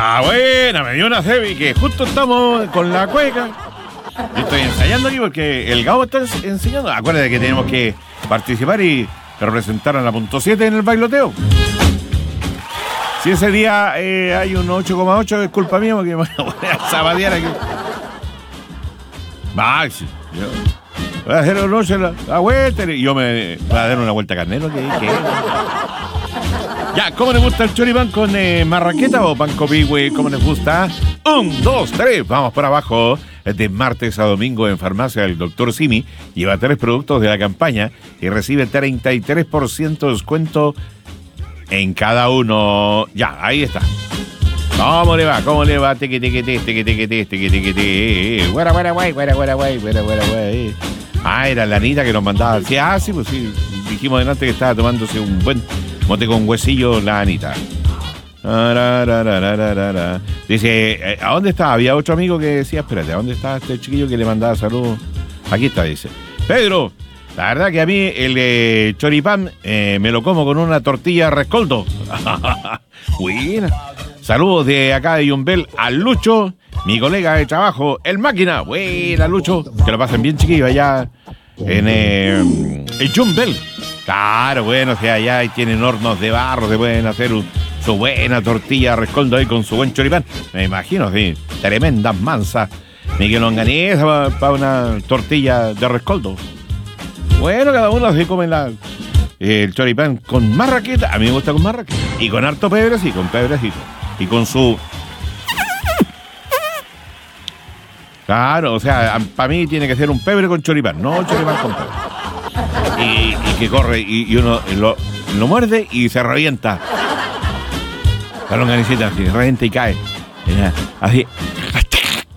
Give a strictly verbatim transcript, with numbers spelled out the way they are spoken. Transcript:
Ah, buena, me dio una Sebi que justo estamos con la cueca. Yo estoy ensayando aquí porque el Gabo está enseñando. Acuérdate que tenemos que participar y representar a la punto siete en el bailoteo. Si ese día eh, hay un ocho coma ocho, es culpa mía porque me voy a zapatear aquí. Maxi, yo voy a hacer un ocho la, la vuelta y yo me voy a dar una vuelta a carnero. ¿Qué? ¿Qué? Ya, ¿cómo les gusta el choripán con eh, marraqueta o pan copihue? ¿Cómo les gusta? Un, dos, tres, vamos por abajo. De martes a domingo en Farmacia el doctor Simi lleva tres productos de la campaña y recibe treinta y tres por ciento de descuento en cada uno. Ya, ahí está. ¿Cómo le va? ¿Cómo le va? Teque, teque, teque, teque, teque, teque, teque, teque, teque. Guara, guara, guay, guara, guara, guay, guara, guara, guay. Ah, era la Anita que nos mandaba. Sí, ah, sí, pues sí. Dijimos delante que estaba tomándose un buen mote con huesillo la Anita. Dice, ¿a dónde está? Había otro amigo que decía, espérate, ¿a dónde está este chiquillo que le mandaba saludos? Aquí está, dice. Pedro, la verdad que a mí el eh, choripán eh, me lo como con una tortilla rescoldo. Buena. Saludos de acá de Yumbel a Lucho, mi colega de trabajo, el máquina. Buena, Lucho. Que lo pasen bien, chiquillos, allá en eh, el Yumbel. Claro, bueno, si allá tienen hornos de barro, se pueden hacer un, su buena tortilla rescoldo ahí con su buen choripán. Me imagino, sí, tremendas mansas. Ni que longaniza para pa una tortilla de rescoldo. Bueno, cada uno se come la, el choripán con marraqueta. A mí me gusta con marraqueta. Y con harto pebre, sí, con pebrecito. Y con su... Claro, o sea, para mí tiene que ser un pebre con choripán, no choripán con pebre. Y, y que corre y, y uno lo, lo muerde y se revienta. La longanicita así, revienta y cae. Así.